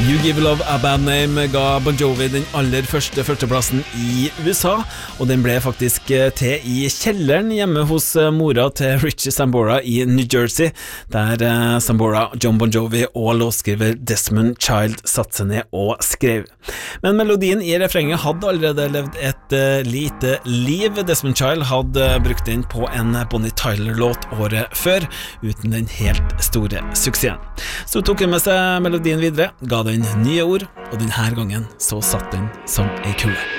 You Give Love a Bad Name ga Bon Jovi den aller første førsteplassen i USA, og den ble faktisk til i kjelleren hjemme hos mora til Richie Sambora i New Jersey, der Sambora, John Bon Jovi og låtskriver Desmond Child satte seg ned og skrev. Men melodien i refrenget hadde allerede levd et lite liv. Desmond Child hadde brukt den på en Bonnie Tyler-låt året før, uten den helt store suksessen. Så tok han med seg melodien videre, ga den nye ord, og denne gangen så satt den som ei kule.